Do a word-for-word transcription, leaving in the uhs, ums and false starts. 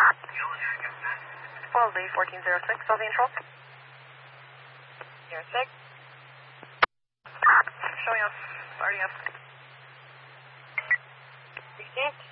twelve Z fourteen zero six, Sylvie control. zero six. Showing us, starting us. Received.